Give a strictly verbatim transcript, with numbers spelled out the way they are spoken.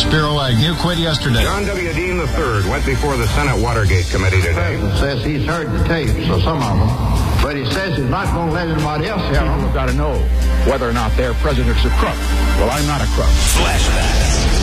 Spiro Agnew quit yesterday. John W. Dean the third went before the Senate Watergate Committee today. The president says he's heard the tapes, or some of them, but he says he's not going to let anybody else hear them. People have got to know whether or not their president's a crook. Well, I'm not a crook. Flashback.